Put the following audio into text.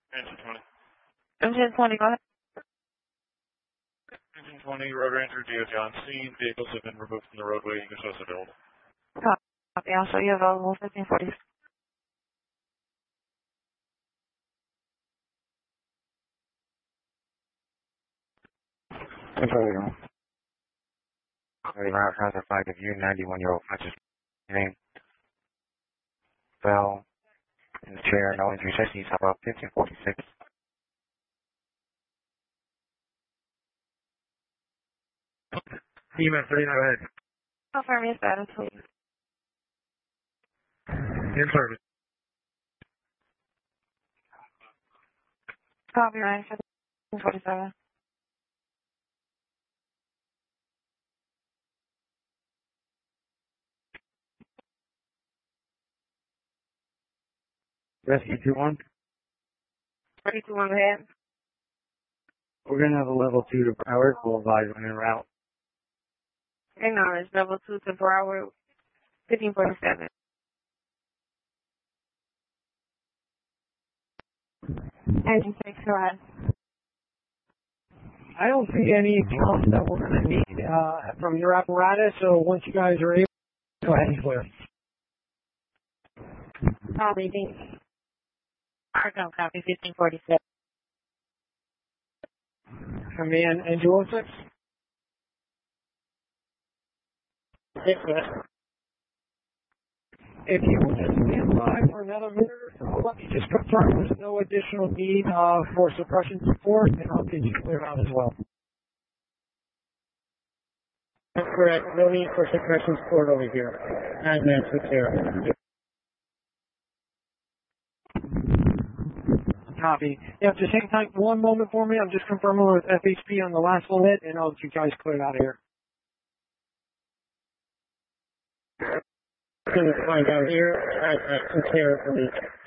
Engine 20. Engine 20, go ahead. Engine 20, Road Ranger, DOT on scene. Vehicles have been removed from the roadway. You can show us available. Copy. I'll show you available 1540. Control. Route has a flag of you, 91-year-old Francis name. Fell in the chair, no injury, safety, about 1546. EMS 39, go ahead. Confirm your status, please. In service. Copy, Ryan, 1547. Rescue 2-1. 321, go ahead. We're going to have a level 2 to Broward. We'll advise when en route. Acknowledge, level 2 to Broward, 1547. Engine 6, correct. I don't see anything else that we're going to need from your apparatus, so once you guys are able, go ahead and clear. Copy, Arkham, copy, 1547. Command Angel 6. 6, If you want to stand by for another minute, let me just confirm there's no additional need for suppression support, and I'll get you cleared out as well. That's correct. No need for suppression support over here. Hazmat took care of it. Copy. Yeah, just hang tight one moment for me. I'm just confirming with FHP on the last full hit, and I'll get you guys cleared out of here. Going to find out here. I took care of the leak.